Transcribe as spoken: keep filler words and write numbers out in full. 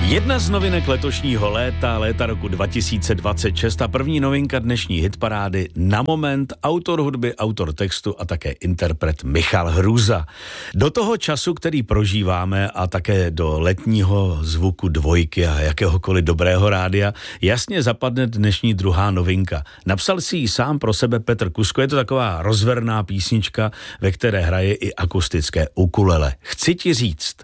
Jedna z novinek letošního léta, léta roku dva tisíce dvacet šest a první novinka dnešní hitparády Na moment, autor hudby, autor textu a také interpret Michal Hruza. Do toho času, který prožíváme a také do letního zvuku dvojky a jakéhokoliv dobrého rádia, jasně zapadne dnešní druhá novinka. Napsal si ji sám pro sebe Petr Kusko, je to taková rozverná písnička, ve které hraje i akustické ukulele. Chci ti říct.